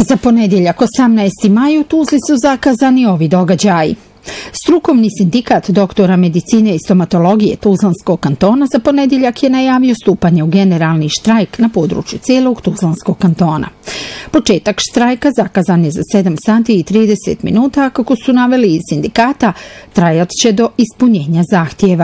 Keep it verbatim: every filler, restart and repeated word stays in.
Za ponedjeljak osamnaesti maj u Tuzli su zakazani ovi događaji. Strukovni sindikat doktora medicine i stomatologije Tuzlanskog kantona za ponedjeljak je najavio stupanje u generalni štrajk na području cijelog Tuzlanskog kantona. Početak štrajka zakazan je za sedam sati i trideset minuta, kako su naveli iz sindikata, trajat će do ispunjenja zahtjeva.